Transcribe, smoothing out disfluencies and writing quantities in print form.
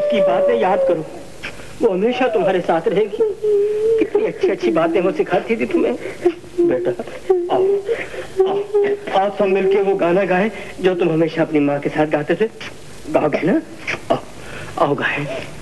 की बातें याद करो, वो हमेशा तुम्हारे साथ रहेगी। कितनी अच्छी अच्छी बातें वो सिखाती थी तुम्हें। बेटा आओ आओ, आप सब मिलके वो गाना गाएं जो तुम हमेशा अपनी माँ के साथ गाते थे। गाओगे ना? आओ गाएं।